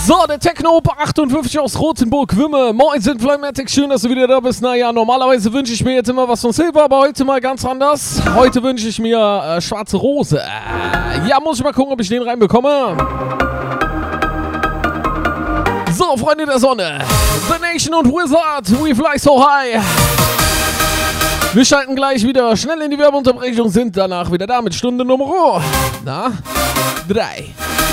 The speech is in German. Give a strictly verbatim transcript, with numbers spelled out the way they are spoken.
So, der Techno achtundfünfzig aus Rothenburg-Wümme. Moin, sind Flymatic, schön, dass du wieder da bist. Naja, normalerweise wünsche ich mir jetzt immer was von Silber, aber heute mal ganz anders. Heute wünsche ich mir äh, Schwarze Rose. Äh, ja, muss ich mal gucken, ob ich den reinbekomme. So, Freunde der Sonne. The Nation und Wizard, we fly so high. Wir schalten gleich wieder schnell in die Werbeunterbrechung, sind danach wieder da mit Stunde Nummer, na, drei.